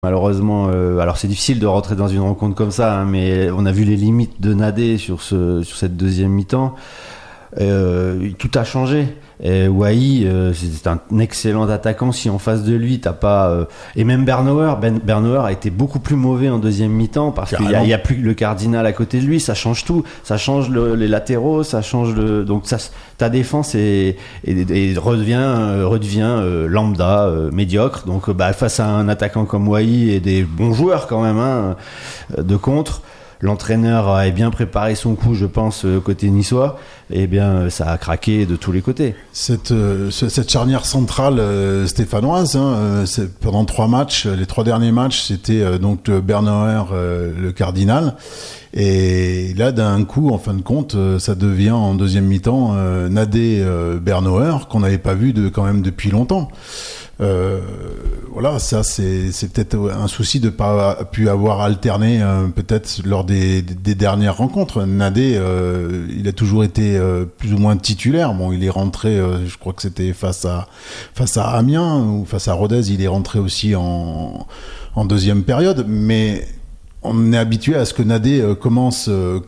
Malheureusement, alors c'est difficile de rentrer dans une rencontre comme ça, hein, mais on a vu les limites de Nadé sur cette deuxième mi-temps. Tout a changé. Wai, c'est un excellent attaquant. Si en face de lui t'as pas et même Bernauer a été beaucoup plus mauvais en deuxième mi-temps parce qu'il y a plus le Cardinal à côté de lui. Ça change tout. Ça change les latéraux. Ça change donc ta défense et redevient lambda, médiocre. Donc face à un attaquant comme Wai et des bons joueurs quand même de contre. L'entraîneur avait bien préparé son coup, je pense, côté niçois. Et bien, ça a craqué de tous les côtés. Cette charnière centrale stéphanoise, pendant 3 matchs, les 3 derniers matchs, c'était donc Bernauer, le Cardinal. Et là, d'un coup, en fin de compte, ça devient en deuxième mi-temps Nadé, Bernauer, qu'on n'avait pas vu quand même depuis longtemps. Voilà, ça c'est peut-être un souci de pas pu avoir alterné peut-être lors des dernières rencontres. Nadé, il a toujours été plus ou moins titulaire. Bon, il est rentré, je crois que c'était face à Amiens ou face à Rodez, il est rentré aussi en deuxième période, mais on est habitué à ce que Nadé commence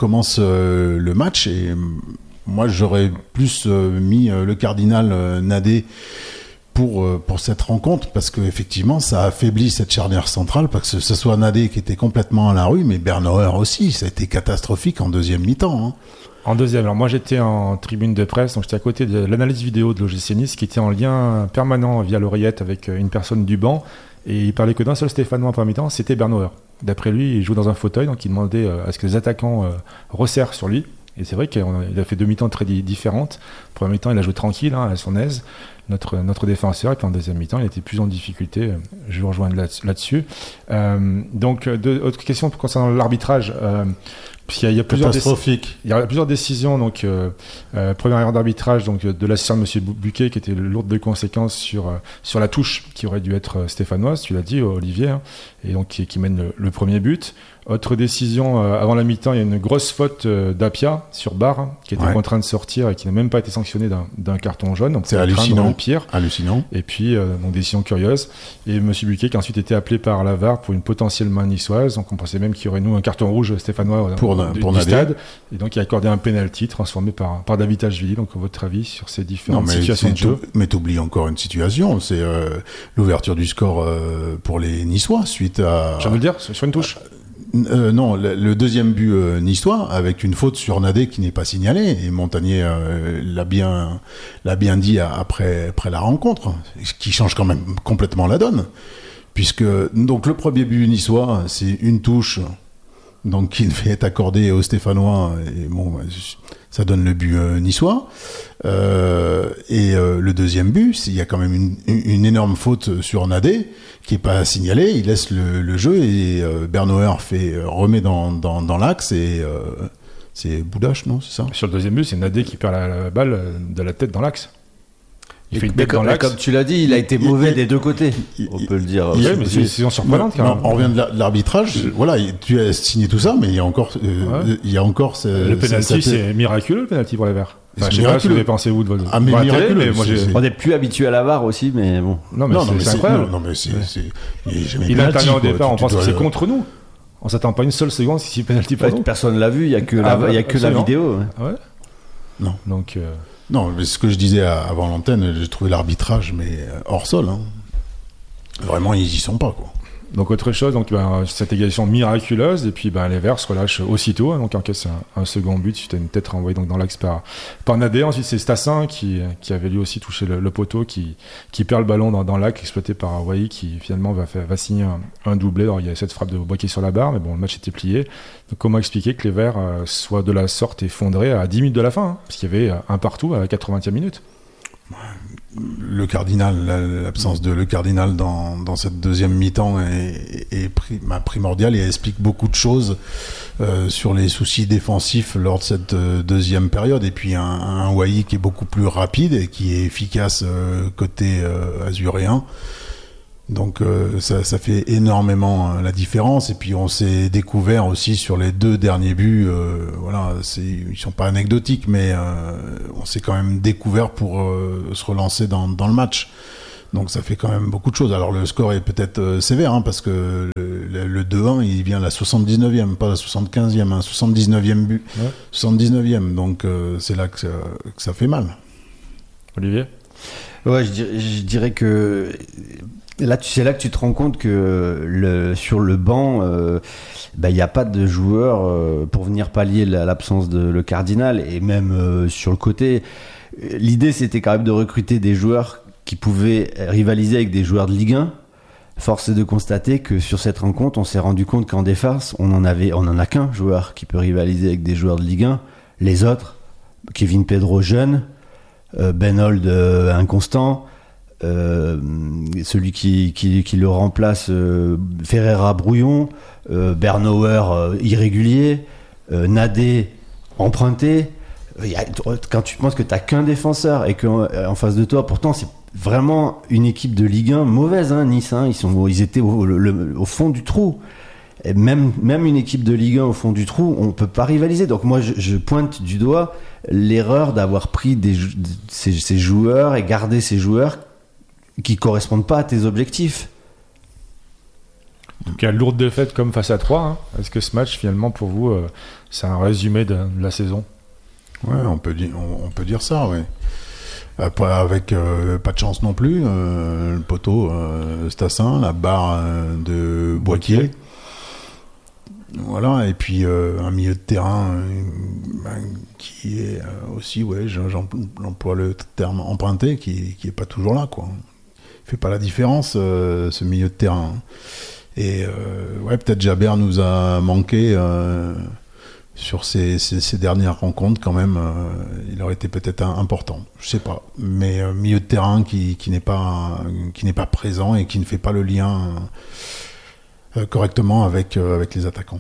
le match, et moi j'aurais plus mis le Cardinal Nadé pour cette rencontre, parce que effectivement ça affaiblit cette charnière centrale, parce que ce soit Nadé qui était complètement à la rue, mais Bernauer aussi, ça a été catastrophique en deuxième mi-temps, hein. En deuxième, alors moi j'étais en tribune de presse, donc j'étais à côté de l'analyse vidéo de l'OGC Nice, qui était en lien permanent via l'oreillette avec une personne du banc, et il parlait que d'un seul Stéphanois en premier mi-temps, c'était Bernauer. D'après lui, il joue dans un fauteuil, donc il demandait à ce que les attaquants resserrent sur lui. Et c'est vrai qu'il a fait 2 mi-temps très différentes. Premier mi-temps, il a joué tranquille, à son aise, notre défenseur. Et puis en deuxième mi-temps, il était plus en difficulté. Je vous rejoins là-dessus. Donc, autre question concernant l'arbitrage. Puisqu'il y a plusieurs catastrophique. Il y a plusieurs décisions. Donc, première erreur d'arbitrage de l'assistant de M. Buquet, qui était lourde de conséquences sur la touche qui aurait dû être stéphanoise, tu l'as dit, Olivier, hein, et donc qui mène le premier but. Autre décision, avant la mi-temps, il y a une grosse faute d'Apia sur Barre, qui était contraint de sortir et qui n'a même pas été sanctionné d'un carton jaune. Donc c'est hallucinant. Le pire. Hallucinant. Et puis, donc décision curieuse. Et M. Buquet qui a ensuite été appelé par la VAR pour une potentielle main niçoise. Donc on pensait même qu'il y aurait un carton rouge stéphanois du stade. Et donc il a accordé un penalty transformé par David Tachvili. Donc votre avis sur ces différentes situations de jeu? Mais t'oublies encore une situation, c'est l'ouverture du score pour les Niçois suite à... Je veux le dire, sur une touche. Non, le deuxième but niçois, avec une faute sur Nadé qui n'est pas signalée, et Montagnier l'a bien dit après la rencontre, ce qui change quand même complètement la donne, puisque donc le premier but niçois, c'est une touche donc qui devait être accordée aux Stéphanois, et bon, ça donne le but niçois. Et le deuxième but, il y a quand même une énorme faute sur Nadé qui est pas signalée. Il laisse le jeu, et Bernauer remet dans l'axe, et c'est Boudache, non, c'est ça? Sur le deuxième but, c'est Nadé qui perd la balle de la tête dans l'axe. Il fait une tête dans l'axe. Comme tu l'as dit, il a été mauvais des deux côtés. On peut le dire. Oui, mais c'est surprenante quand même. On revient de l'arbitrage. Voilà, tu as signé tout ça, mais il y a encore le penalty, c'est miraculeux, le penalty pour les Verts. Enfin, je sais pas ce que vous avez pensé, vous, de votre... Ah, mais miraculeux, mais moi, on n'est plus habitué à la VAR aussi, mais bon. Non, mais c'est incroyable. Non, mais il intervient au départ, on pense que c'est contre nous. On s'attend pas une seule seconde si c'est penalty pour nous. Personne l'a vu, il y a que la vidéo. Ah ouais. Non. Donc. Non, mais ce que je disais avant l'antenne, j'ai trouvé l'arbitrage, mais hors sol, hein. Vraiment, ils y sont pas, quoi. Donc autre chose, donc cette égalisation miraculeuse, et puis les Verts se relâchent aussitôt, hein, donc encaisse un second but suite à une tête renvoyée donc dans l'axe par Nadé. Ensuite c'est Stassin qui avait lui aussi touché le poteau, qui perd le ballon dans l'axe, exploité par Wai, qui finalement va signer un doublé. Alors il y a cette frappe de Boquet sur la barre, mais bon, le match était plié. Donc comment expliquer que les Verts soient de la sorte effondrés à 10 minutes de la fin, hein, parce qu'il y avait un partout à la 80e minute? Le Cardinal, l'absence de Le Cardinal dans cette deuxième mi-temps est primordiale, et elle explique beaucoup de choses sur les soucis défensifs lors de cette deuxième période. Et puis un Wai qui est beaucoup plus rapide et qui est efficace côté azuréen. Donc ça fait énormément la différence. Et puis on s'est découvert aussi sur les 2 derniers buts, voilà, ils sont pas anecdotiques, mais on s'est quand même découvert pour se relancer dans le match. Donc ça fait quand même beaucoup de choses. Alors le score est peut-être sévère, parce que le 2-1, il vient à la 79e, pas la 75e, 79e but. Ouais. 79e, donc c'est là que ça fait mal. Olivier ? Ouais, je dirais que là, c'est là que tu te rends compte que sur le banc, il n'y a pas de joueurs pour venir pallier l'absence de le Cardinal, et même sur le côté. L'idée, c'était quand même de recruter des joueurs qui pouvaient rivaliser avec des joueurs de Ligue 1. Force est de constater que sur cette rencontre, on s'est rendu compte qu'en défense, on en a qu'un joueur qui peut rivaliser avec des joueurs de Ligue 1. Les autres, Kevin Pedro jeune, Ben Holt inconstant, celui qui le remplace, Ferreira brouillon, Bernauer irrégulier, Nadé emprunté. Quand tu penses que t'as qu'un défenseur et qu'en face de toi, pourtant c'est vraiment une équipe de Ligue 1 mauvaise, Nice, ils étaient au fond du trou. Et même une équipe de Ligue 1 au fond du trou, on peut pas rivaliser. Donc moi je pointe du doigt l'erreur d'avoir pris ces joueurs et gardé ces joueurs qui correspondent pas à tes objectifs. Donc il y a lourde défaite comme face à 3. Est-ce que ce match finalement pour vous c'est un résumé de la saison ? Ouais, on peut dire ça, ouais. Après, avec pas de chance non plus, le poteau Stassin, la barre de Boitier. Voilà, et puis un milieu de terrain qui est aussi, j'emploie le terme emprunté, qui est pas toujours là, quoi. Il fait pas la différence, ce milieu de terrain. Et peut-être Jaber nous a manqué sur ces dernières rencontres, quand même. Il aurait été peut-être important, je sais pas. Mais milieu de terrain qui n'est pas présent et qui ne fait pas le lien correctement avec les attaquants.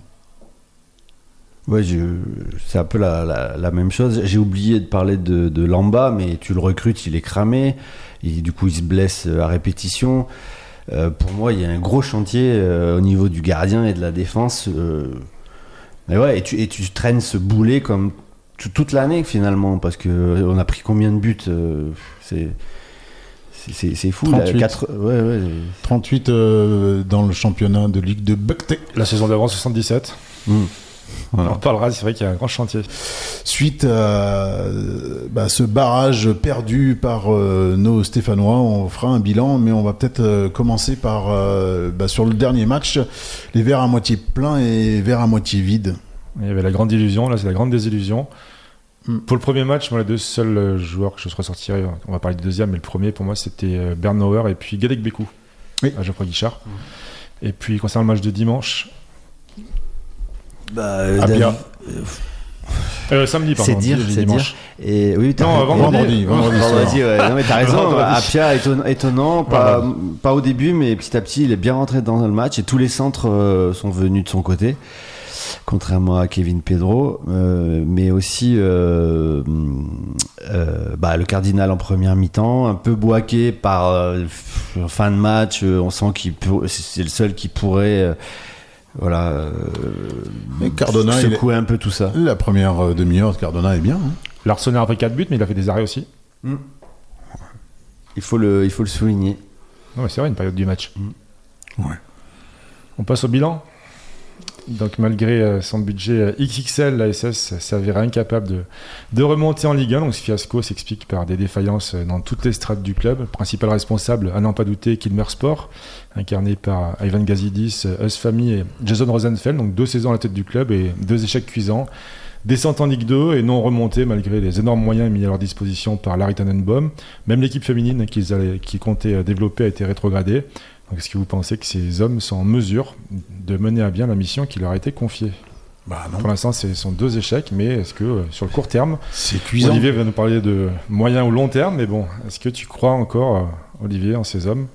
Ouais, c'est un peu la même chose. J'ai oublié de parler de Lamba, mais tu le recrutes, il est cramé. Du coup, il se blesse à répétition. Pour moi, il y a un gros chantier au niveau du gardien et de la défense. Mais ouais, et tu traînes ce boulet comme toute l'année finalement, parce que on a pris combien de buts c'est fou. 38. 38 dans le championnat de Ligue de Bucté. La saison d'avant 77. Voilà. On en parlera, c'est vrai qu'il y a un grand chantier. Suite à ce barrage perdu par nos Stéphanois, on fera un bilan, mais on va peut-être commencer par sur le dernier match, les verres à moitié pleins et verres à moitié vides. Il y avait la grande illusion, là c'est la grande désillusion. Pour le premier match, moi les deux seuls joueurs que je ressortirais, on va parler du deuxième, mais le premier pour moi c'était Bernauer et puis Gadec Bécou, à Geoffroy Guichard. Et puis concernant le match de dimanche, samedi, pardon. C'est dimanche. Et oui, vendredi. Ouais. Non, mais t'as raison. Apia étonnant, pas au début, mais petit à petit, il est bien rentré dans le match et tous les centres sont venus de son côté, contrairement à Kevin Pedro, mais aussi le Cardinal en première mi-temps, un peu boaqué par fin de match. On sent c'est le seul qui pourrait. Mais Cardona secouer un peu tout ça. La première demi-heure de Cardona est bien. L'Arsenal a pris 4 buts, mais il a fait des arrêts aussi. Il faut le souligner. Non, mais c'est vrai, une période du match. Ouais. On passe au bilan. Donc malgré son budget XXL, la SS s'avérait incapable de remonter en Ligue 1. Donc ce fiasco s'explique par des défaillances dans toutes les strates du club. Principal responsable, à n'en pas douter, Kilmer Sport, incarné par Ivan Gazidis, Özfami et Jason Rosenfeld. Donc 2 saisons à la tête du club et 2 échecs cuisants. Descente en Ligue 2 et non remontée malgré les énormes moyens mis à leur disposition par Larry Tannenbaum. Même l'équipe féminine qu'ils comptaient développer a été rétrogradée. Donc, est-ce que vous pensez que ces hommes sont en mesure de mener à bien la mission qui leur a été confiée ? Non. Pour l'instant, ce sont 2 échecs, mais est-ce que sur le court terme, c'est cuisant. Olivier va nous parler de moyen ou long terme, mais bon, est-ce que tu crois encore, Olivier, en ces hommes ?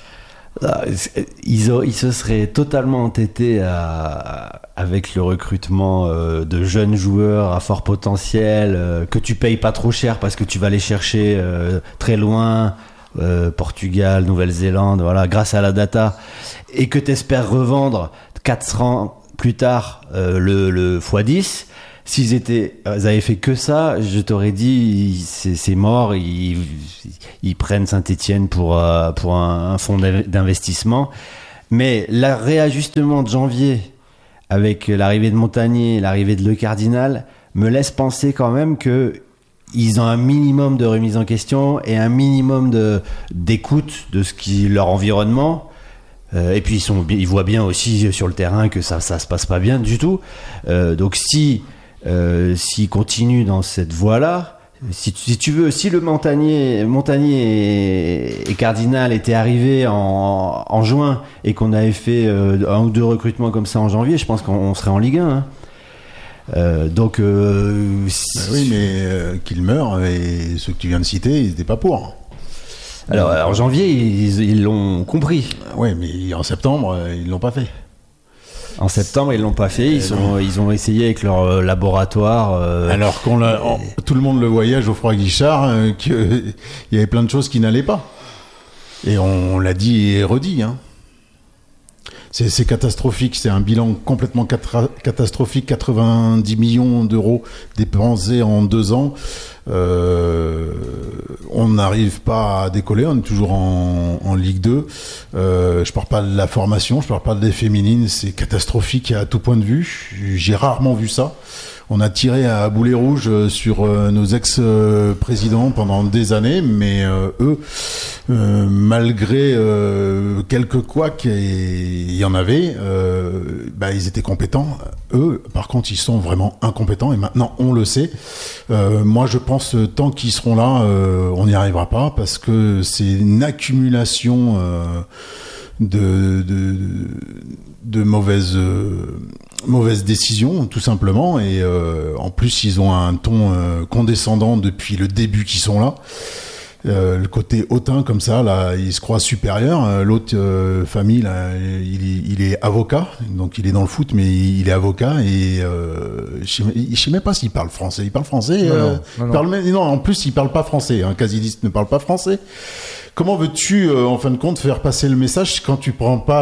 Ils se seraient totalement entêtés avec le recrutement de jeunes joueurs à fort potentiel que tu payes pas trop cher parce que tu vas les chercher très loin. Portugal, Nouvelle-Zélande, grâce à la data, et que tu espères revendre 4 ans plus tard le x10, S'ils avaient fait que ça, je t'aurais dit c'est mort. Ils prennent Saint-Étienne pour un fonds d'investissement. Mais le réajustement de janvier avec l'arrivée de Montagnier, l'arrivée de Le Cardinal me laisse penser quand même que ils ont un minimum de remise en question et un minimum d'écoute de ce qui leur environnement. Et puis ils voient bien aussi sur le terrain que ça se passe pas bien du tout. Donc s'ils continuent dans cette voie-là, si tu veux, si le Montagnier et Cardinal étaient arrivés en juin et qu'on avait fait un ou deux recrutements comme ça en janvier, je pense qu'on serait en Ligue 1. Hein. Oui, mais qu'ils meurent et ceux que tu viens de citer, ils n'étaient pas pour. Alors en janvier, ils l'ont compris. Oui, mais en septembre, ils l'ont pas fait. En septembre, ils l'ont pas fait. Ils ont essayé avec leur laboratoire. Alors tout le monde le voyait, Geoffroy Guichard, qu'il y avait plein de choses qui n'allaient pas. Et on l'a dit et redit. Hein. C'est catastrophique. C'est un bilan complètement catastrophique. 90 millions d'euros dépensés en 2 ans. On n'arrive pas à décoller, on est toujours en Ligue 2. Je parle pas de la formation, je parle pas des féminines, c'est catastrophique à tout point de vue. J'ai rarement vu ça. On a tiré à boulet rouge sur nos ex-présidents pendant des années, mais eux, malgré quelques couacs, et il y en avait, ils étaient compétents. Eux, par contre, ils sont vraiment incompétents, et maintenant, on le sait. Moi, je pense, tant qu'ils seront là, on n'y arrivera pas, parce que c'est une accumulation de mauvaises décisions, tout simplement, et en plus ils ont un ton condescendant depuis le début qu'ils sont là. Le côté hautain comme ça, là, il se croit supérieur. L'autre famille, là, il est avocat, donc il est dans le foot, mais il est avocat et je sais même pas s'il parle français. Il parle français. Non, en plus il parle pas français. Casillas ne parle pas français. Comment veux-tu, en fin de compte, faire passer le message quand tu parles pas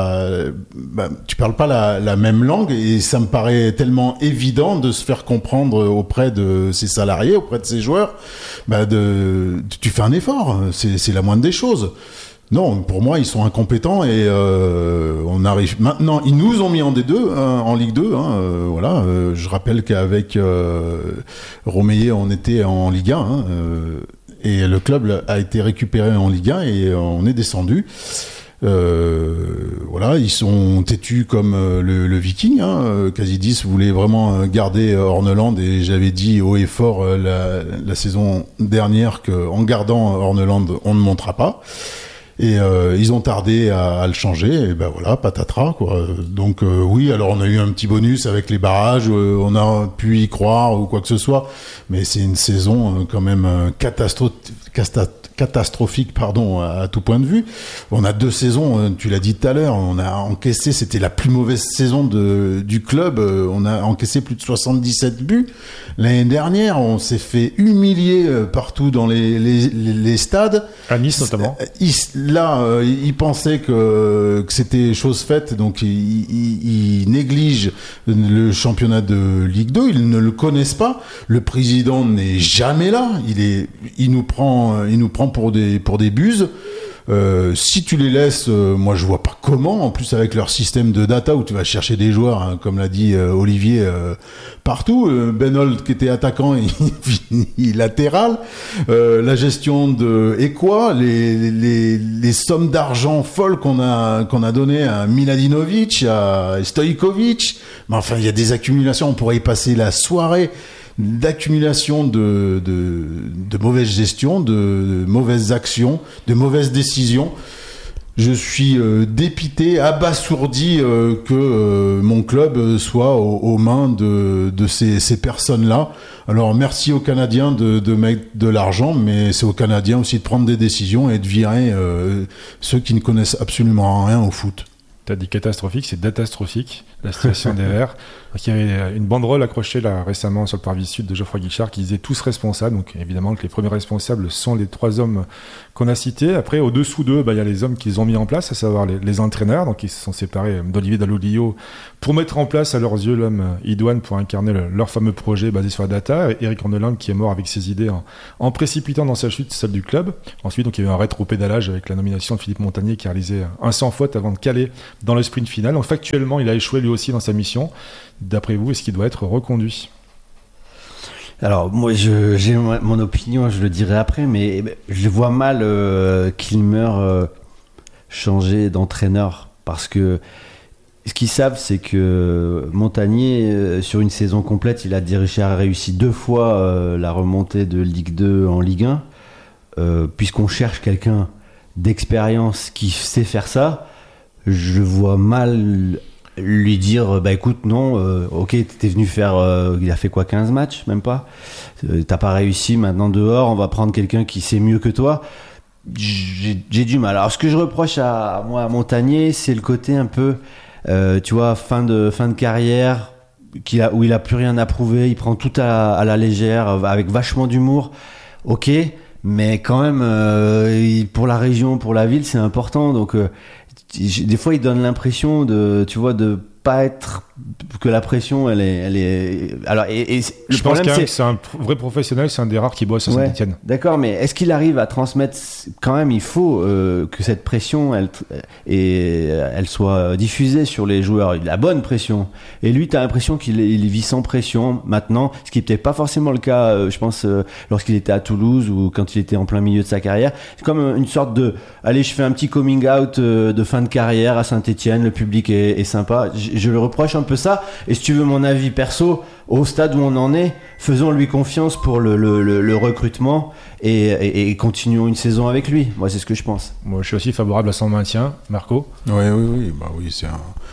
la même langue? Et ça me paraît tellement évident de se faire comprendre auprès de ses salariés, auprès de ses joueurs. Tu fais un effort. C'est la moindre des choses. Non, pour moi, ils sont incompétents et on arrive maintenant. Ils nous ont mis en D2, en Ligue 2. Voilà. Je rappelle qu'avec Romeyer, on était en Ligue 1. Et le club a été récupéré en Ligue 1 et on est descendu. Voilà, ils sont têtus comme le Viking. Casillas voulait vraiment garder Orneland et j'avais dit haut et fort la saison dernière qu'en gardant Orneland, on ne montera pas. Et ils ont tardé à le changer, et ben voilà, patatras, quoi. Donc oui, alors on a eu un petit bonus avec les barrages, on a pu y croire ou quoi que ce soit, mais c'est une saison quand même catastrophique, à tout point de vue. On a 2 saisons, tu l'as dit tout à l'heure, on a encaissé, c'était la plus mauvaise saison du club, on a encaissé plus de 77 buts. L'année dernière, on s'est fait humilier partout dans les stades. À Nice notamment. Ils pensaient que c'était chose faite, donc ils négligent le championnat de Ligue 2, ils ne le connaissent pas. Le président n'est jamais là, il nous prend pour des buses. Si tu les laisses, moi je vois pas comment, en plus avec leur système de data où tu vas chercher des joueurs, comme l'a dit Olivier, partout. Ben Holt qui était attaquant, il finit latéral. La gestion de Ekwa, les sommes d'argent folles qu'on a donné à Miladinovic, à Stojkovic. Mais enfin, il y a des accumulations, on pourrait y passer la soirée d'accumulation de mauvaise gestion, de mauvaises actions, de mauvaises décisions. Je suis dépité, abasourdi que mon club soit aux mains de ces personnes-là. Alors merci aux Canadiens de mettre de l'argent, mais c'est aux Canadiens aussi de prendre des décisions et de virer ceux qui ne connaissent absolument rien au foot. T'as dit catastrophique, c'est datastrophique, la situation des Verts. Donc, il y avait une banderole accrochée là récemment sur le parvis sud de Geoffroy Guichard qui disait tous responsables. Donc évidemment que les premiers responsables sont les 3 hommes qu'on a cités. Après, au-dessous d'eux, il y a les hommes qu'ils ont mis en place, à savoir les entraîneurs. Donc ils se sont séparés d'Olivier Dalloglio pour mettre en place à leurs yeux l'homme idoine pour incarner leur fameux projet basé sur la data. Éric Orneland qui est mort avec ses idées en précipitant dans sa chute celle du club. Ensuite, donc, il y a eu un rétro-pédalage avec la nomination de Philippe Montagnier qui a réalisé un sans faute avant de caler dans le sprint final. Donc factuellement, il a échoué lui aussi dans sa mission. D'après vous, est-ce qu'il doit être reconduit ? Alors moi j'ai mon opinion, je le dirai après, mais je vois mal Kilmer changer d'entraîneur, parce que ce qu'ils savent, c'est que Montagnier, sur une saison complète, il a réussi 2 fois la remontée de Ligue 2 en Ligue 1. Puisqu'on cherche quelqu'un d'expérience qui sait faire ça, je vois mal lui dire écoute, non, ok, t'es venu faire il a fait quoi, 15 matchs, même pas, t'as pas réussi, maintenant dehors, on va prendre quelqu'un qui sait mieux que toi. J'ai du mal. Alors ce que je reproche à Montagnier, c'est le côté un peu tu vois, fin de carrière, où il a plus rien à prouver, il prend tout à la légère, avec vachement d'humour. Ok, mais quand même pour la région, pour la ville, c'est important. Donc des fois il donne l'impression de pas être, que la pression elle est alors et le je pense problème que c'est un vrai professionnel, c'est un des rares qui bosse à Saint-Étienne. D'accord, mais est-ce qu'il arrive à transmettre, quand même il faut que cette pression elle soit diffusée sur les joueurs, la bonne pression, et lui t'as l'impression qu'il vit sans pression maintenant, ce qui n'était pas forcément le cas je pense lorsqu'il était à Toulouse ou quand il était en plein milieu de sa carrière. C'est comme une sorte de allez, je fais un petit coming out de fin de carrière à Saint-Étienne, le public est sympa. Je le reproche un peu ça, et si tu veux mon avis perso, au stade où on en est, faisons-lui confiance pour le recrutement et continuons une saison avec lui. Moi, c'est ce que je pense. Moi, je suis aussi favorable à son maintien. Marco ? Oui, c'est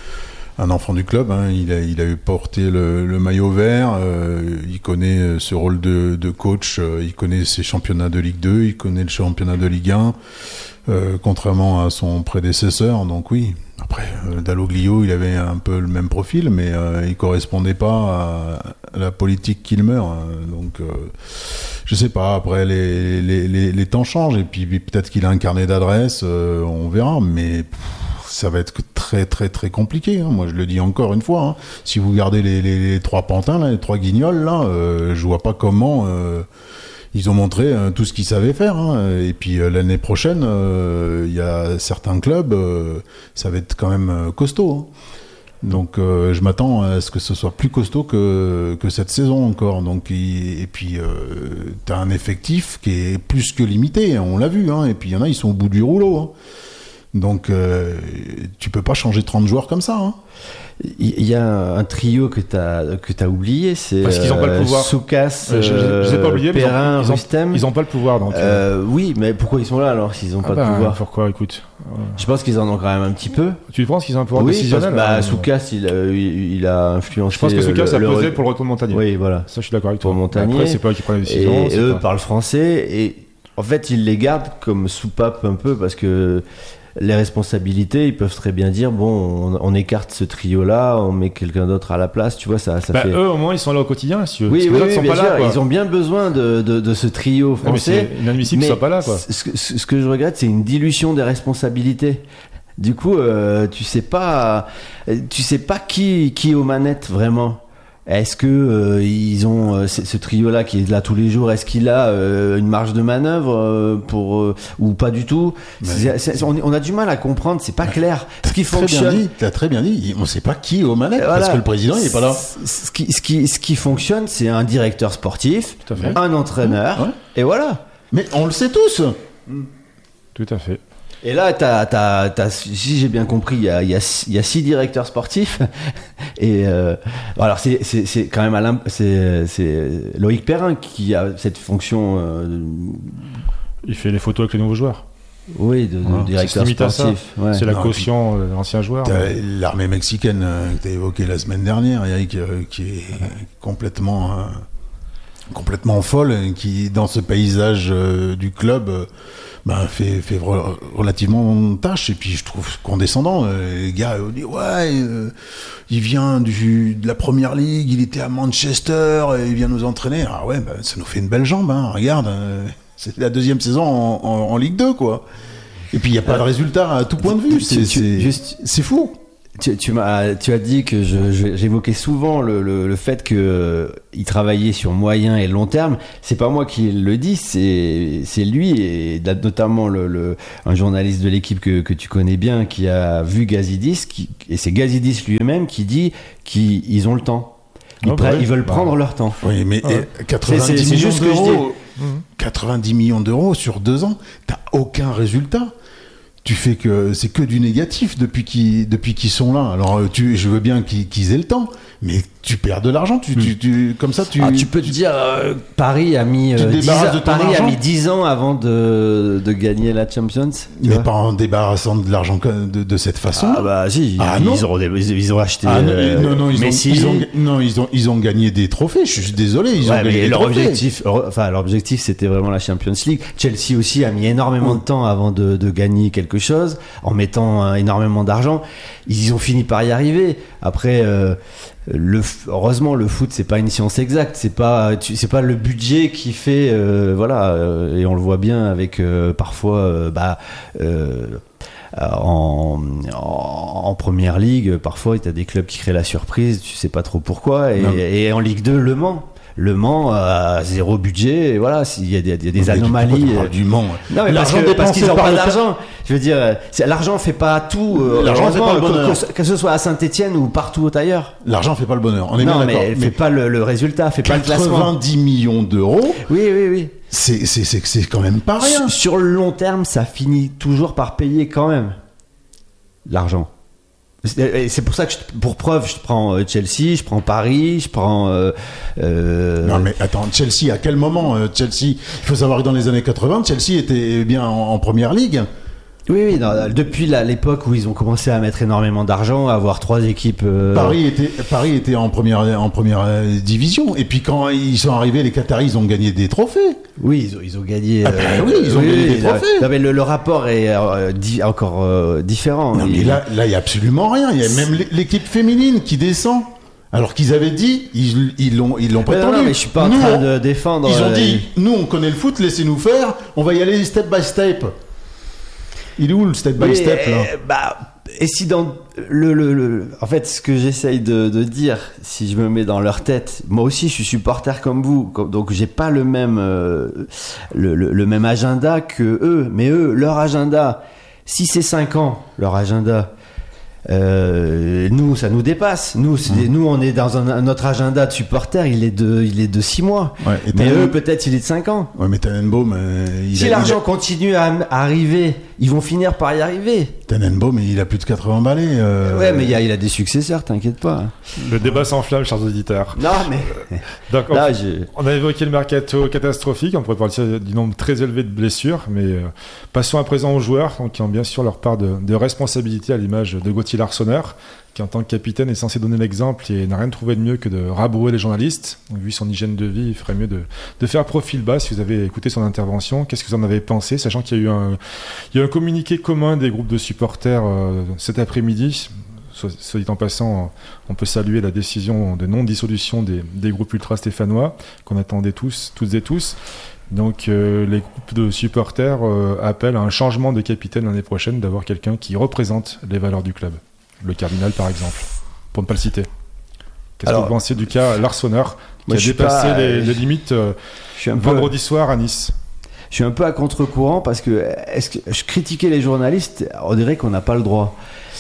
un enfant du club, hein. Il a eu porté le maillot vert, il connaît ce rôle de coach, il connaît ses championnats de Ligue 2, il connaît le championnat de Ligue 1, contrairement à son prédécesseur, donc oui. Après, Dalloglio, il avait un peu le même profil, mais il correspondait pas à la politique Kilmer. Donc, je sais pas. Après, les temps changent, et puis peut-être qu'il a un carnet d'adresses, on verra. Mais ça va être très très très compliqué. Moi, je le dis encore une fois. Si vous gardez les 3 pantins, là, les 3 guignols, là, je vois pas comment. Ils ont montré tout ce qu'ils savaient faire, et puis l'année prochaine, il y a certains clubs, ça va être quand même costaud. Donc je m'attends à ce que ce soit plus costaud que cette saison encore. Donc et puis t'as un effectif qui est plus que limité, on l'a vu. Et puis il y en a, ils sont au bout du rouleau. Donc tu peux pas changer 30 joueurs comme ça. Il y a un trio que t'as oublié, c'est parce qu'ils ont pas le pouvoir. Soukas, je les ai pas oubliés, Perrin, Rustem. Ils ont pas le pouvoir, donc. Oui, mais pourquoi ils sont là alors s'ils ont pas de pouvoir? Pourquoi, écoute. Je pense qu'ils en ont quand même un petit peu. Tu penses qu'ils ont un pouvoir décisionnel? Soukas, il a influencé. Je pense que Soukas a pesé pour le retour de Montagnier. Oui, voilà. Ça, je suis d'accord avec toi. Pour Montagnier. Après, c'est pas eux qui prennent les décisions. Et eux parlent français, et en fait, ils les gardent comme soupape un peu, parce que les responsabilités, ils peuvent très bien dire bon, on écarte ce trio-là, on met quelqu'un d'autre à la place, tu vois, ça fait. Eux, au moins, ils sont là au quotidien, si tu veux. Oui, ils sont bien pas sûr, là, quoi. ils ont bien besoin de ce trio français. C'est inadmissible qu'ils soient pas là, quoi. Ce que je regrette, c'est une dilution des responsabilités. Du coup, tu sais pas qui est aux manettes vraiment. Est-ce que ils ont ce trio-là qui est là tous les jours? Est-ce qu'il a une marge de manœuvre ou pas du tout? On a du mal à comprendre. C'est pas clair. Ce qui fonctionne. T'as très bien dit. On sait pas qui est aux manettes, parce que le président il est pas là. Ce qui fonctionne, c'est un directeur sportif, un entraîneur, et voilà. Mais on le sait tous. Tout à fait. Et là, si j'ai bien compris, il y a 6 directeurs sportifs. Et alors c'est quand même c'est Loïc Perrin qui a cette fonction. Il fait les photos avec les nouveaux joueurs. Oui, de directeur sportif. Ouais. C'est la caution de l'ancien joueur. L'armée mexicaine que tu as évoquée la semaine dernière, Yannick, qui est complètement. complètement folle, qui dans ce paysage du club fait relativement tâche. Et puis je trouve condescendant. Les gars disent il vient de la Première Ligue, il était à Manchester, il vient nous entraîner. Ah ouais, ça nous fait une belle jambe, hein. Regarde, c'est la 2e saison en Ligue 2, quoi. Et puis il n'y a pas de résultat à tout point de vue. C'est fou. Tu as dit que j'évoquais souvent le fait que il travaillait sur moyen et long terme. C'est pas moi qui le dis, c'est lui, et notamment un journaliste de l'équipe que tu connais bien, qui a vu Gazidis, et c'est Gazidis lui-même qui dit qu'ils ont le temps. Ils veulent prendre leur temps. Oui, mais 90 millions d'euros, 90 millions d'euros sur 2 ans, t'as aucun résultat. Tu fais que c'est que du négatif depuis qu'ils sont là. Alors je veux bien qu'ils aient le temps, mais tu perds de l'argent. Comme ça, tu peux te dire Paris a mis 10 ans avant de gagner la Champions. Mais pas en débarrassant de l'argent de cette façon. Ah bah si, ils ont acheté. Ils ont gagné des trophées. Je suis désolé, ils ont gagné des trophées. Leur objectif, c'était vraiment la Champions League. Chelsea aussi a mis énormément de temps avant de gagner quelque chose, en mettant énormément d'argent. Ils ont fini par y arriver. Après, heureusement, le foot, c'est pas une science exacte. C'est pas le budget qui fait, et on le voit bien avec parfois, en Première Ligue, parfois, il y a des clubs qui créent la surprise. Tu sais pas trop pourquoi. Et en Ligue 2, Le Mans a 0 budget, et voilà, il y a des anomalies. Du Mans. Non, mais parce qu'ils n'ont pas d'argent. Je veux dire, l'argent fait pas tout. L'argent fait pas le bonheur. Que ce soit à Saint-Etienne ou partout ailleurs. L'argent fait pas le bonheur. On est bien d'accord. Mais elle fait pas le résultat, fait pas le classement. 90 millions d'euros. Oui. C'est quand même pas rien. Sur le long terme, ça finit toujours par payer quand même l'argent. C'est pour ça que pour preuve, je prends Chelsea, je prends Paris, je prends. Non mais attends, Chelsea, à quel moment Chelsea? Il faut savoir que dans les années 80, Chelsea était bien en Première Ligue. Oui, depuis l'époque où ils ont commencé à mettre énormément d'argent, à avoir 3 équipes. Paris était en première division. Et puis quand ils sont arrivés, les Qataris, ils ont gagné des trophées. Oui, ils ont gagné. Ils ont gagné des trophées. Non, mais le rapport est encore différent. Non, mais là, il y a absolument rien. Il y a même l'équipe féminine qui descend. Alors qu'ils avaient dit, ils l'ont prétendu. Non, mais je suis pas en train de défendre. Ils ont dit, nous, on connaît le foot, laissez-nous faire. On va y aller step by step. Il est où le step by step là? Et si dans en fait, ce que j'essaye de dire, si je me mets dans leur tête, moi aussi je suis supporter comme vous, donc j'ai pas le même agenda que eux, mais eux, leur agenda, si c'est 5 ans, leur agenda, nous, ça nous dépasse. Nous, on est dans notre agenda de supporter, il est de 6 mois. Ouais, mais eux, peut-être, il est de 5 ans. Ouais, mais Tannenbaum, si l'argent continue à arriver, ils vont finir par y arriver. Tannenbaum, il a plus de 80 balais. Ouais, mais il a des successeurs, t'inquiète pas. Le débat s'enflamme, chers auditeurs. Non, mais. Donc, là, on a évoqué le mercato catastrophique, on pourrait parler du nombre très élevé de blessures, mais passons à présent aux joueurs, donc, qui ont bien sûr leur part de responsabilité, à l'image de Gauthier Larsonneur, qui en tant que capitaine est censé donner l'exemple et n'a rien trouvé de mieux que de rabrouer les journalistes. Donc, vu son hygiène de vie, il ferait mieux de faire profil bas. Si vous avez écouté son intervention, qu'est-ce que vous en avez pensé, sachant qu'il y a eu un communiqué commun des groupes de supporters cet après-midi. Soit dit en passant, on peut saluer la décision de non-dissolution des groupes ultra-stéphanois qu'on attendait toutes et tous. Donc les groupes de supporters appellent à un changement de capitaine l'année prochaine, d'avoir quelqu'un qui représente les valeurs du club. Le cardinal, par exemple, pour ne pas le citer. Qu'est-ce que vous pensez du cas Larsonneur, qui a dépassé les limites vendredi soir à Nice? Je suis un peu à contre-courant, parce que je critiquais les journalistes, on dirait qu'on n'a pas le droit.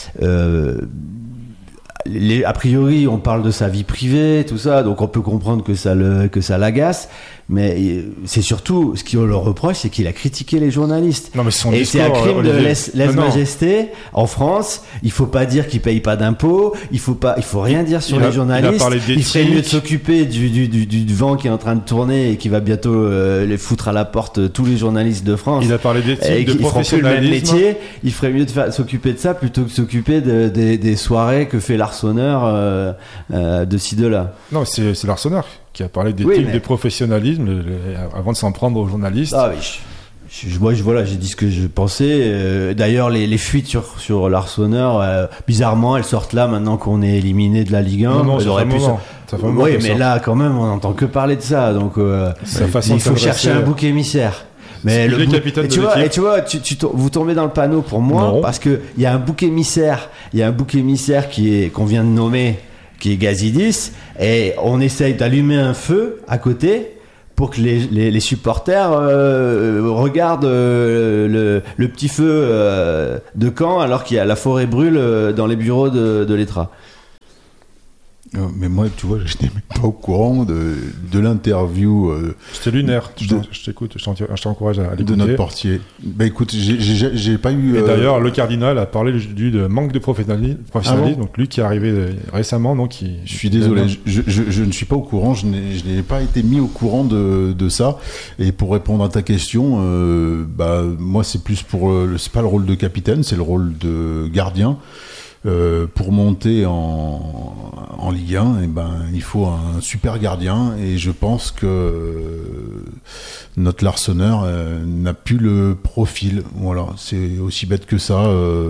A priori, on parle de sa vie privée, tout ça, donc on peut comprendre que ça l'agace. Mais c'est surtout, ce qu'on leur reproche, c'est qu'il a critiqué les journalistes. Non, mais son et discours, c'est un crime Olivier, de lèse-majesté. En France, il faut pas dire qu'ils payent pas d'impôts, il faut rien dire sur les journalistes. Il ferait mieux de s'occuper du vent qui est en train de tourner et qui va bientôt les foutre à la porte tous les journalistes de France. Il a parlé d'éthique, de professionnalisme. Le même métier. Il ferait mieux de s'occuper de ça plutôt que de s'occuper des soirées que fait Larsonneur de ci, de là. Non, c'est Larsonneur qui a parlé d'éthique, de professionnalisme, avant de s'en prendre aux journalistes. Ah oui, voilà, j'ai dit ce que je pensais. D'ailleurs, les fuites sur l'Arseneur, bizarrement, elles sortent là maintenant qu'on est éliminé de la Ligue 1. Non, ça fait un moment. Oui, mais là, quand même, on n'entend que parler de ça. Donc, il faut chercher un bouc émissaire. Mais tu vois, vous tombez dans le panneau pour moi, parce que il y a un bouc émissaire, qu'on vient de nommer, qui est Gazidis, et on essaye d'allumer un feu à côté pour que les supporters regardent le petit feu de Caen alors qu'il y a la forêt brûle dans les bureaux de l'Etra. Mais moi, tu vois, je n'étais même pas au courant de l'interview. C'était lunaire. Je t'écoute, je t'encourage à l'écouter. De notre portier. Bah écoute, j'ai pas eu. Et d'ailleurs, le cardinal a parlé de manque de professionnalisme. Donc lui qui est arrivé récemment, donc je suis désolé, je ne suis pas au courant. Je n'ai pas été mis au courant de ça. Et pour répondre à ta question, moi c'est plus c'est pas le rôle de capitaine, c'est le rôle de gardien. Pour monter en Ligue 1, il faut un super gardien, et je pense que notre Larseneur n'a plus le profil. Voilà, c'est aussi bête que ça.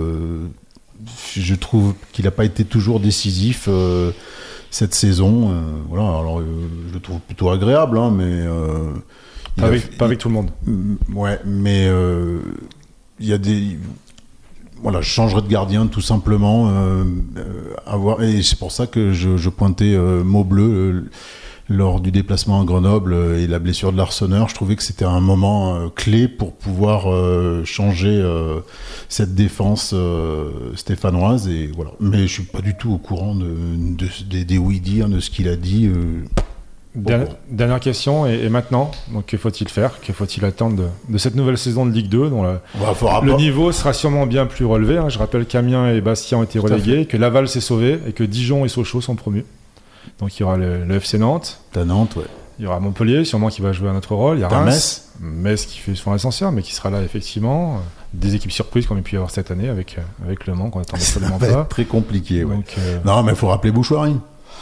Je trouve qu'il n'a pas été toujours décisif cette saison. Voilà, alors je le trouve plutôt agréable, hein, mais pas avec tout le monde. Ouais, mais il y a des. Voilà, je changerais de gardien tout simplement. Et c'est pour ça que je pointais Maubleu lors du déplacement à Grenoble et la blessure de l'Arseneur. Je trouvais que c'était un moment clé pour pouvoir changer cette défense stéphanoise. Et voilà. Mais je suis pas du tout au courant des oui-dire, de ce qu'il a dit. Dernière question, et maintenant, donc que faut-il faire? Que faut-il attendre de cette nouvelle saison de Ligue 2 dont le niveau sera sûrement bien plus relevé, hein. Je rappelle qu'Amiens et Bastia ont été relégués, que Laval s'est sauvé et que Dijon et Sochaux sont promus. Donc il y aura le FC Nantes. Nantes, ouais. Il y aura Montpellier, sûrement qui va jouer un autre rôle. Il y a Reims. Metz qui fait souvent l'ascenseur, mais qui sera là effectivement. Des équipes surprises qu'on a pu y avoir cette année avec Le Mans qu'on attendait absolument pas. Ça va être très compliqué. Ouais. Donc, non, mais il faut rappeler Bouchoirie.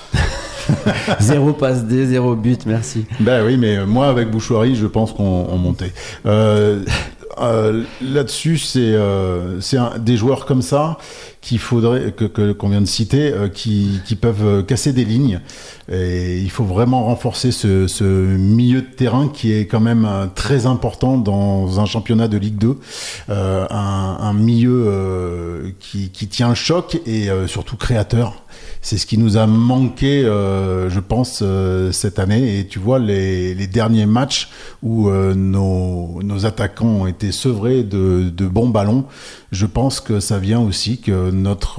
0 passe D, 0 but, merci. Ben oui, mais moi avec Bouchoirie, je pense qu'on montait. Là-dessus, c'est des joueurs comme ça qu'il faudrait qu'on vient de citer, qui peuvent casser des lignes. Et il faut vraiment renforcer ce milieu de terrain qui est quand même très important dans un championnat de Ligue 2. Un milieu qui tient le choc et surtout créateur. C'est ce qui nous a manqué, je pense, cette année. Et tu vois, les derniers matchs où nos attaquants ont été sevrés de bons ballons, je pense que ça vient aussi que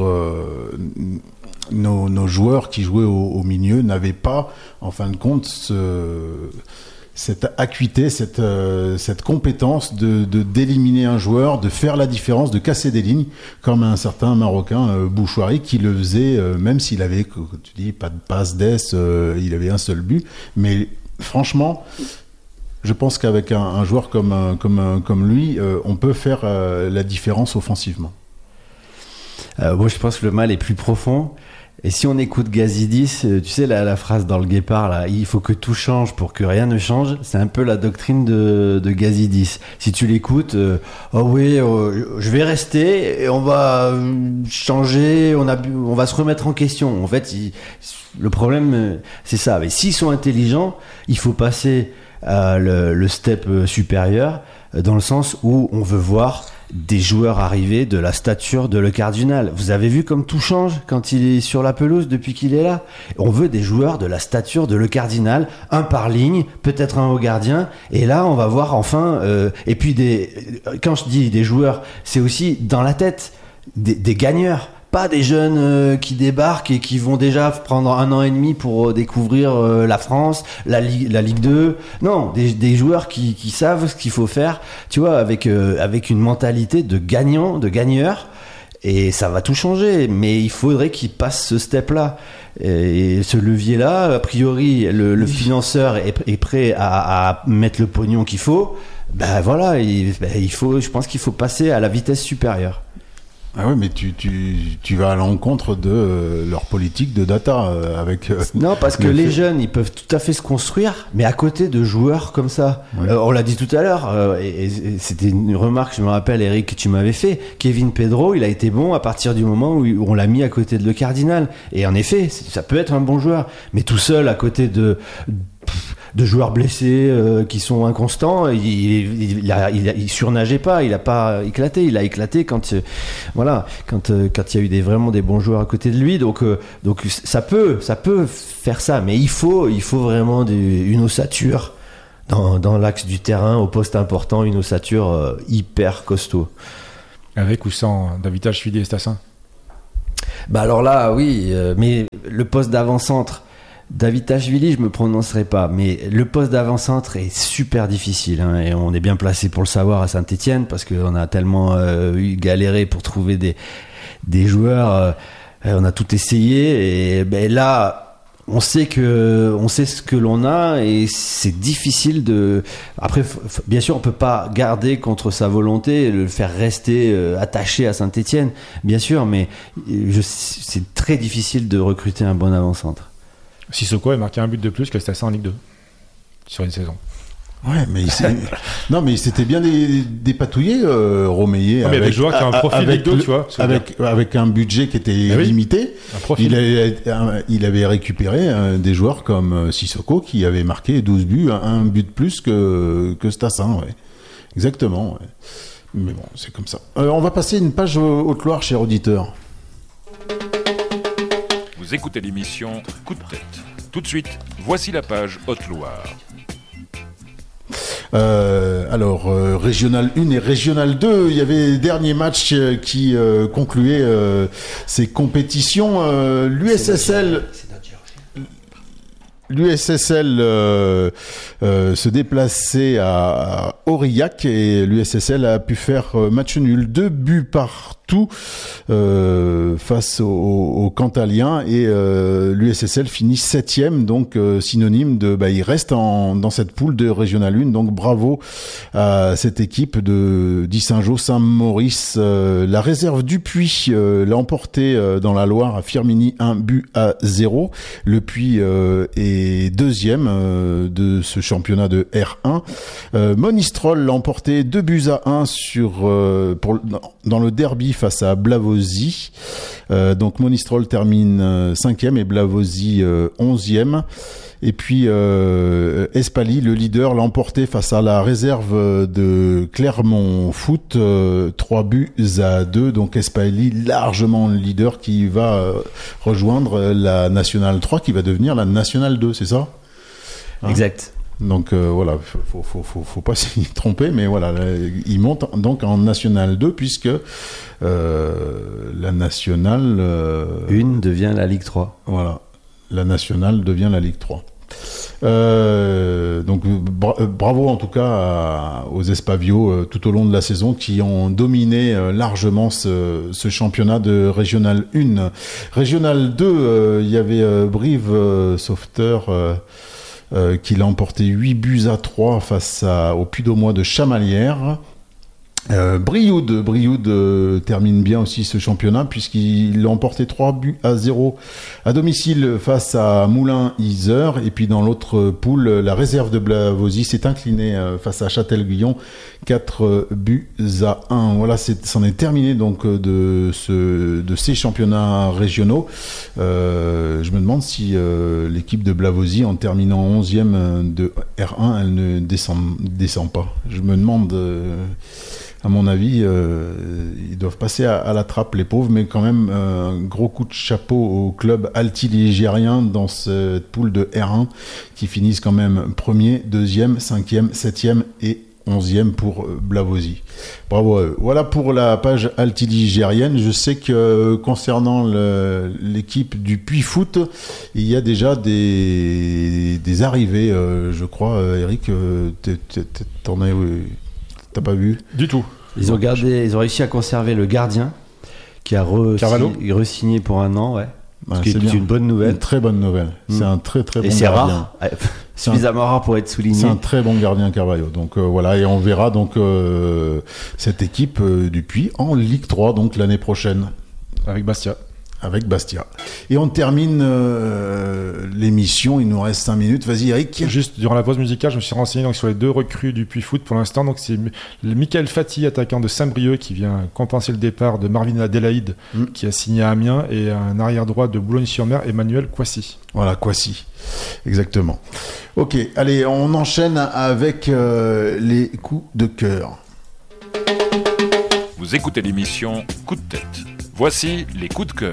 nos joueurs qui jouaient au milieu n'avaient pas, en fin de compte, cette acuité, cette compétence d'éliminer un joueur, de faire la différence, de casser des lignes, comme un certain Marocain Bouchoirie qui le faisait, même s'il avait, tu dis, pas de passe d'ess, il avait un seul but. Mais franchement, je pense qu'avec un joueur comme lui, on peut faire la différence offensivement. Moi, je pense que le mal est plus profond. Et si on écoute Gazidis, tu sais la phrase dans le Guépard là, il faut que tout change pour que rien ne change, c'est un peu la doctrine de Gazidis. Si tu l'écoutes, je vais rester et on va changer, on va se remettre en question. En fait, le problème c'est ça. Mais s'ils sont intelligents, il faut passer le step supérieur dans le sens où on veut voir des joueurs arrivés de la stature de Le Cardinal. Vous avez vu comme tout change quand il est sur la pelouse depuis qu'il est là. On veut des joueurs de la stature de Le Cardinal, un par ligne, peut-être un haut gardien. Et là, on va voir enfin. Et puis quand je dis des joueurs, c'est aussi dans la tête des gagneurs. Pas des jeunes qui débarquent et qui vont déjà prendre 1 an et demi pour découvrir la France, la Ligue 2. Non, des joueurs qui savent ce qu'il faut faire, tu vois, avec une mentalité de gagnant, de gagneur. Et ça va tout changer, mais il faudrait qu'ils passent ce step-là. Et ce levier-là, a priori, le financeur est prêt à mettre le pognon qu'il faut. Ben voilà, je pense qu'il faut passer à la vitesse supérieure. Ah ouais, mais tu vas à l'encontre de leur politique de data avec. Non, parce que les jeunes, ils peuvent tout à fait se construire, mais à côté de joueurs comme ça. Ouais. On l'a dit tout à l'heure, et c'était une remarque, je me rappelle, Eric, que tu m'avais fait. Kevin Pedro, il a été bon à partir du moment où on l'a mis à côté de Le Cardinal. Et en effet, ça peut être un bon joueur, mais tout seul à côté de joueurs blessés qui sont inconstants, il surnageait pas, il a pas éclaté, il a éclaté quand il y a eu vraiment des bons joueurs à côté de lui, donc ça peut faire ça, mais il faut vraiment une ossature dans l'axe du terrain au poste important, une ossature hyper costaud. Avec ou sans Davitashvili et Stassin? Bah alors là oui, mais le poste d'avant-centre, Davitashvili, je me prononcerai pas, mais le poste d'avant-centre est super difficile, hein, et on est bien placé pour le savoir à Saint-Etienne parce qu'on a tellement galéré pour trouver des joueurs, on a tout essayé, et ben là on sait ce que l'on a, et c'est difficile de. Après, bien sûr, on peut pas garder contre sa volonté, le faire rester attaché à Saint-Etienne, bien sûr, mais c'est très difficile de recruter un bon avant-centre. Sissoko a marqué un but de plus que Stassin en Ligue 2 sur une saison. Ouais, mais il s'était bien dépatouillé, Romeyer. Mais avec des joueurs qui ont un profil Ligue 2, tu vois. Avec un budget qui était limité. Il avait récupéré des joueurs comme Sissoko qui avait marqué 12 buts, un but de plus que Stassin, ouais. Exactement, ouais. Mais bon, c'est comme ça. On va passer une page Haute-Loire, cher auditeur. Vous écoutez l'émission Coup de tête. Tout de suite, voici la page Haute-Loire. Alors, Régional 1 et Régional 2, il y avait les derniers matchs qui concluaient ces compétitions. L'USSL se déplaçait à Aurillac et l'USSL a pu faire match nul, 2 buts partout face aux Cantaliens, et l'USSL finit 7e, donc synonyme de il reste dans cette poule de Régional 1, donc bravo à cette équipe de d'Issingeau Saint-Maurice. La réserve du Puy l'a emporté dans la Loire à Firminy 1-0. Le Puy est deuxième de ce championnat de R1. Monistrol l'a emporté 2-1 dans le derby face à Blavozy. Donc Monistrol termine 5e et Blavozy 11e. Et puis Espali, le leader, l'a emporté face à la réserve de Clermont Foot, 3-2. Donc Espali, largement le leader, qui va rejoindre la Nationale 3, qui va devenir la Nationale 2, c'est ça ? Exact. Donc voilà, faut pas s'y tromper, mais voilà, il monte donc en Nationale 2, puisque la Nationale 1 devient la Ligue 3. Voilà. La Nationale devient la Ligue 3. Donc bravo en tout cas aux Espavios tout au long de la saison, qui ont dominé largement ce championnat de Régional 1. Régional 2, il y avait Brive Sauveteur qui l'a emporté 8-3 face au Puy-d'Aumois de Chamalières. Brioude termine bien aussi ce championnat, puisqu'il a emporté 3-0 à domicile face à Moulins-Isère. Et puis dans l'autre poule, la réserve de Blavozy s'est inclinée face à Châtel-Guyon 4-1. Voilà, c'en est terminé donc de ces championnats régionaux. Je me demande si l'équipe de Blavozy, en terminant 11e de R1, elle ne descend pas. Je me demande... À mon avis, ils doivent passer à la trappe, les pauvres, mais quand même, un gros coup de chapeau au club altiligérien dans cette poule de R1, qui finissent quand même 1er, 2e, 5e, 7e et 11e pour Blavozy. Bravo à eux. Voilà pour la page altiligérienne. Je sais que concernant l'équipe du Puy Foot, il y a déjà des arrivées, je crois. Eric, t'as pas vu du tout. Ils ont réussi à conserver le gardien qui a re-signé pour un an, ouais. C'est une bonne nouvelle. Une très bonne nouvelle. C'est un très très bon et c'est gardien. rare. suffisamment rare pour être souligné. C'est un très bon gardien, Carvalho. Donc voilà, et on verra donc cette équipe du Puy en Ligue 3 donc l'année prochaine. Avec Bastia. Et on termine l'émission, il nous reste 5 minutes. Vas-y Eric. Juste durant la pause musicale, je me suis renseigné donc, sur les 2 recrues du Puy Foot pour l'instant. Donc c'est Michael Fati, attaquant de Saint-Brieuc, qui vient compenser le départ de Marvin Adélaïde, qui a signé à Amiens, et un arrière droit de Boulogne-sur-Mer, Emmanuel Kouassi. Voilà, Kouassi, exactement. Ok, allez, on enchaîne avec les coups de cœur. Vous écoutez l'émission Coup de tête. Voici les coups de cœur.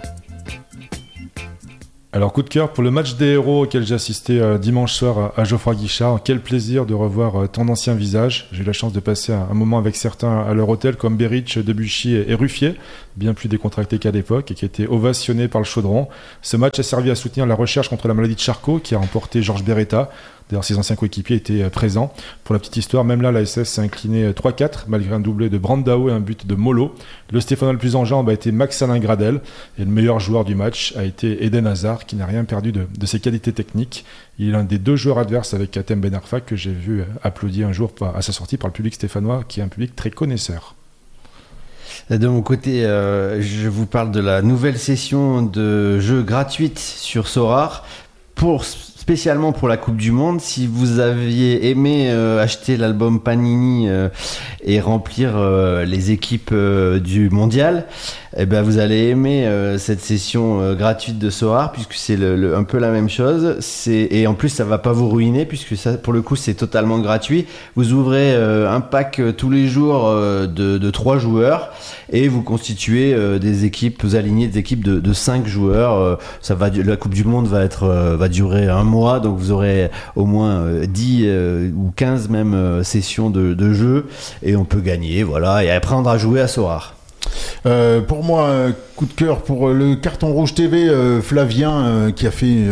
Alors, coup de cœur pour le match des héros auquel j'ai assisté dimanche soir à Geoffroy Guichard. Quel plaisir de revoir ton ancien visage. J'ai eu la chance de passer un moment avec certains à leur hôtel, comme Beric, Debuchy et Ruffier, bien plus décontractés qu'à l'époque, et qui étaient ovationnés par le chaudron. Ce match a servi à soutenir la recherche contre la maladie de Charcot, qui a remporté Georges Beretta. D'ailleurs, ses anciens coéquipiers étaient présents. Pour la petite histoire, même là, la SS s'est inclinée 3-4, malgré un doublé de Brandao et un but de Molo. Le Stéphanois le plus en jambes a été Max-Alain Gradel, et le meilleur joueur du match a été Eden Hazard, qui n'a rien perdu de ses qualités techniques. Il est l'un des 2 joueurs adverses avec Hatem Ben Arfa, que j'ai vu applaudir un jour à sa sortie par le public stéphanois, qui est un public très connaisseur. De mon côté, je vous parle de la nouvelle session de jeux gratuite sur Sorare, spécialement pour la Coupe du Monde. Si vous aviez aimé acheter l'album Panini et remplir les équipes du mondial, eh ben vous allez aimer cette session gratuite de Sorare, puisque c'est un peu la même chose. Et en plus, ça va pas vous ruiner, puisque ça, pour le coup, c'est totalement gratuit. Vous ouvrez un pack tous les jours de 3 joueurs, et vous constituez des équipes, vous alignez des équipes de 5 joueurs. La Coupe du Monde va durer un mois, donc vous aurez au moins 10 ou 15 même sessions de jeu, et on peut gagner, voilà, et apprendre à jouer à Sorare. Pour moi, coup de cœur pour le Carton Rouge TV, Flavien, qui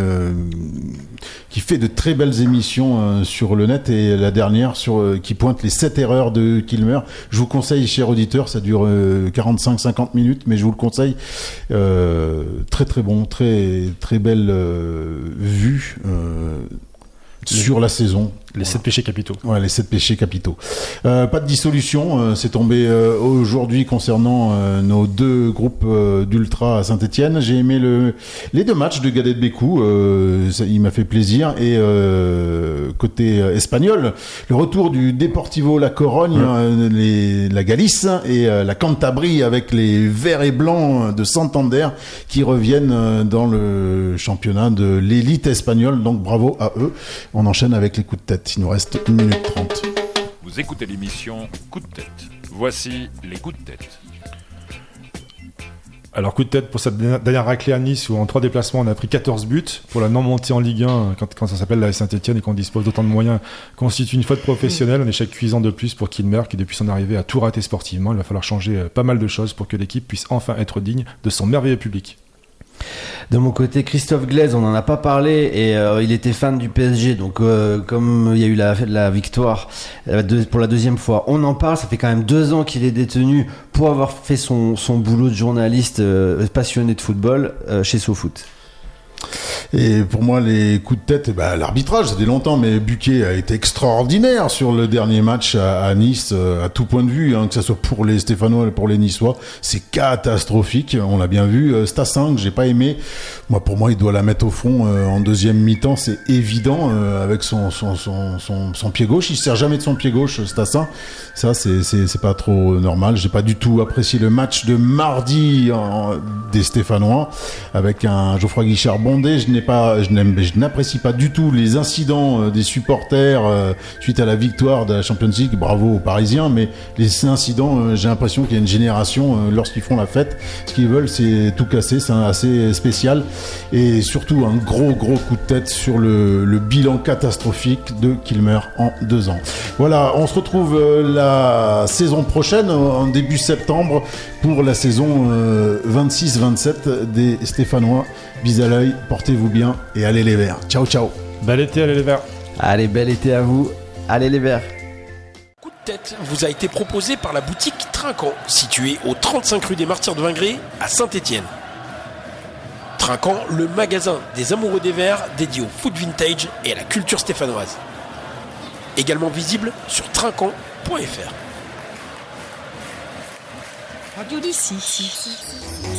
fait de très belles émissions sur le net, et la dernière qui pointe les 7 erreurs de Kilmer. Je vous conseille, cher auditeur, ça dure 45-50 minutes, mais je vous le conseille. Très très bon, très très belle vue sur la saison. Les 7 péchés capitaux. Ouais, les 7 péchés capitaux. Pas de dissolution, c'est tombé aujourd'hui concernant nos 2 groupes d'Ultra à Saint-Etienne. J'ai aimé les 2 matchs de Gadet de Bécou, il m'a fait plaisir. Et côté espagnol, le retour du Deportivo La Corogne, la Galice et la Cantabrie, avec les verts et blancs de Santander qui reviennent dans le championnat de l'élite espagnole. Donc bravo à eux. On enchaîne avec les coups de tête. Il nous reste 1 minute 30. Vous écoutez l'émission Coup de tête. Voici les coups de tête. Alors, coup de tête pour cette dernière raclée à Nice, où en 3 déplacements on a pris 14 buts. Pour la non-montée en Ligue 1, quand ça s'appelle la Saint-Etienne et qu'on dispose d'autant de moyens, constitue une faute professionnelle. Un échec cuisant de plus pour Kilmer, qui depuis son arrivée a tout raté sportivement. Il va falloir changer pas mal de choses pour que l'équipe puisse enfin être digne de son merveilleux public. De mon côté, Christophe Glaise, on n'en a pas parlé, et il était fan du PSG, donc comme il y a eu la victoire pour la 2e fois, on en parle. Ça fait quand même 2 ans qu'il est détenu pour avoir fait son boulot de journaliste passionné de football chez SoFoot. Et pour moi, les coups de tête, l'arbitrage, ça fait longtemps, mais Buquet a été extraordinaire sur le dernier match à Nice, à tout point de vue, que ce soit pour les Stéphanois et pour les Niçois. C'est catastrophique, on l'a bien vu. Stassin, que j'ai pas aimé, pour moi, il doit la mettre au fond en 2e mi-temps, c'est évident, avec son pied gauche. Il se sert jamais de son pied gauche, Stassin. Ça, c'est pas trop normal. J'ai pas du tout apprécié le match de mardi des Stéphanois, avec un Geoffroy Guichard bondé. Je n'apprécie pas du tout les incidents des supporters suite à la victoire de la Champions League. Bravo aux Parisiens, mais les incidents, j'ai l'impression qu'il y a une génération, lorsqu'ils font la fête, ce qu'ils veulent, c'est tout casser. C'est assez spécial, et surtout un gros coup de tête sur le bilan catastrophique de Kilmer en 2 ans. Voilà, on se retrouve la saison prochaine, en début septembre, pour la saison 26-27 des Stéphanois. Bis à l'œil, portez-vous bien et allez les Verts. Ciao, ciao. Bel été, allez les Verts. Allez, bel été à vous. Allez les Verts. Coup de tête vous a été proposé par la boutique Trinquant, située au 35 rue des Martyrs de Vingré à Saint-Etienne. Trinquant, le magasin des amoureux des verres dédié au foot vintage et à la culture stéphanoise. Également visible sur trinquant.fr. Radio d'ici.